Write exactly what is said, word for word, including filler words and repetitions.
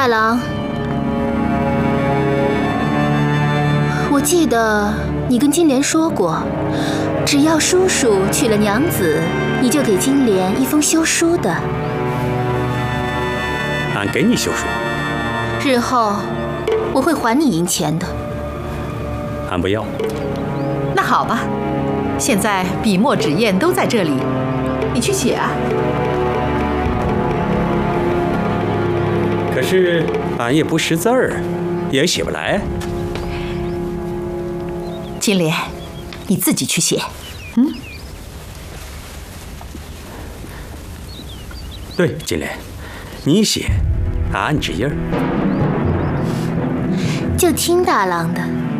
大郎，我记得你跟金莲说过，只要叔叔娶了娘子，你就给金莲一封休书的。 俺给你休书， 日后我会还你银钱的。 俺不要。 那好吧，现在笔墨纸砚都在这里，你去写啊。 可是俺也不识字儿，也写不来。 金莲，你自己去写。嗯。 对，金莲，你写，俺按指印儿。 就听大郎的。